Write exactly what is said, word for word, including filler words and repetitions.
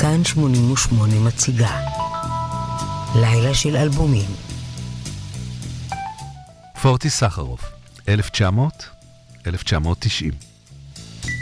כאן שמונים ושמונה מציגה לילה של אלבומים. פורטי סחרוף, אלף תשע מאות אלף תשע מאות תשעים.